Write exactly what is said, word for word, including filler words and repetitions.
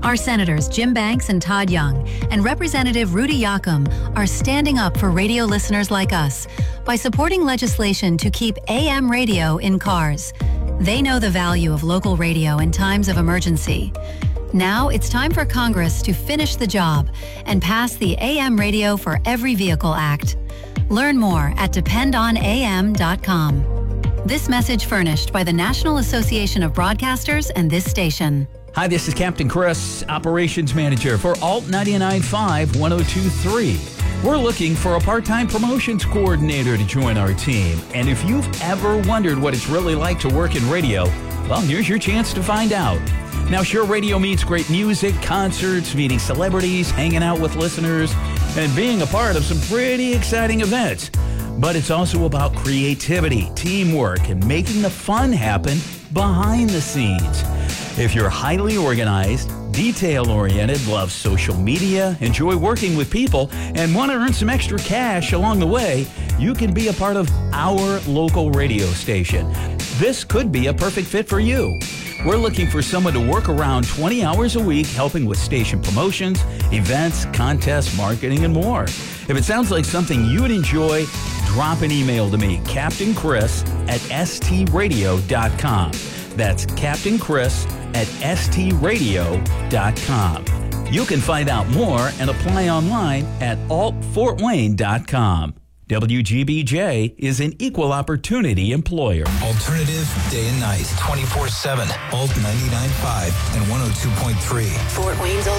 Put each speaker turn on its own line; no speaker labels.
Our Senators Jim Banks and Todd Young and Representative Rudy Yakum are standing up for radio listeners like us by supporting legislation to keep A M radio in cars. They know the value of local radio in times of emergency. Now it's time for Congress to finish the job and pass the A M Radio for Every Vehicle Act. Learn more at depend on A M dot com. This message furnished by the National Association of Broadcasters and this station.
Hi, this is Captain Chris, Operations Manager for Alt ninety-nine point five, one oh two point three. We're looking for a part-time promotions coordinator to join our team. And if you've ever wondered what it's really like to work in radio, well, here's your chance to find out. Now, sure, radio means great music, concerts, meeting celebrities, hanging out with listeners, and being a part of some pretty exciting events. But it's also about creativity, teamwork, and making the fun happen behind the scenes. If you're highly organized, detail-oriented, love social media, enjoy working with people, and want to earn some extra cash along the way, you can be a part of our local radio station. This could be a perfect fit for you. We're looking for someone to work around twenty hours a week, helping with station promotions, events, contests, marketing, and more. If it sounds like something you would enjoy, drop an email to me, Captain Chris at S T radio dot com. That's Captain Chris at S T radio dot com. You can find out more and apply online at alt fort wayne dot com. W G B J is an equal opportunity employer.
Alternative day and night, twenty-four seven. Alt ninety-nine point five and one oh two point three.
Fort Wayne's